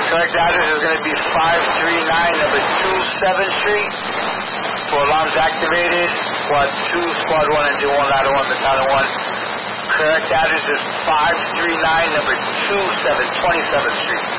Correct address is going to be 539 number 27th Street. For alarms activated, Squad 2, Squad 1, Engine 1, Ladder 1, Battalion 1. Correct address is 539 number 27th Street.